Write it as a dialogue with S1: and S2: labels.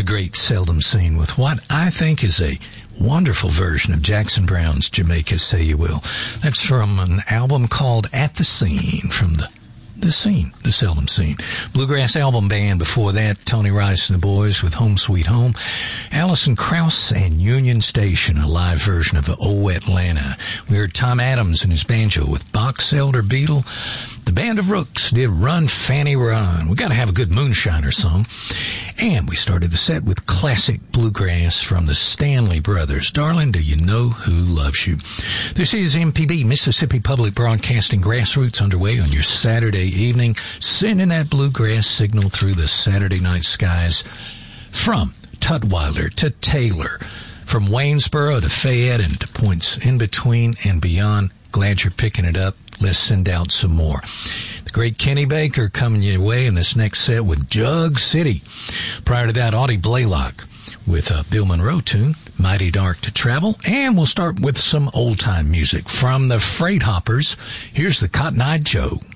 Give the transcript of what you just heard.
S1: the great Seldom Seen with what I think is a wonderful version of Jackson Browne's Jamaica Say You Will. That's from an album called At the Scene, from the Seldom Seen. Bluegrass Album Band before that, Tony Rice and the Boys with Home Sweet Home. Alison Krauss and Union Station, a live version of Oh Atlanta. We heard Tom Adams and his banjo with Box Elder Beetle. The Band of Rooks did Run Fanny Run. We gotta have a good Moonshiner song. And we started the set with classic bluegrass from the Stanley Brothers. Darling, Do You Know Who Loves You? This is MPB, Mississippi Public Broadcasting, Grassroots, underway on your Saturday evening, sending that bluegrass signal through the Saturday night skies from Tutwiler to Taylor, from Waynesboro to Fayette and to points in between and beyond. Glad you're picking it up. Let's send out some more. The great Kenny Baker coming your way in this next set with Jug City. Prior to that, Audie Blaylock with a Bill Monroe tune, Mighty Dark to Travel. And we'll start with some old-time music from the Freight Hoppers. Here's the Cotton Eye Joe.